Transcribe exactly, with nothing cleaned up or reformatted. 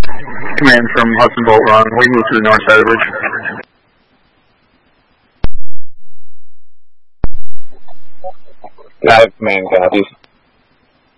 Command from Hudson Bolt Run. We move to the north side of the bridge. Live command copies.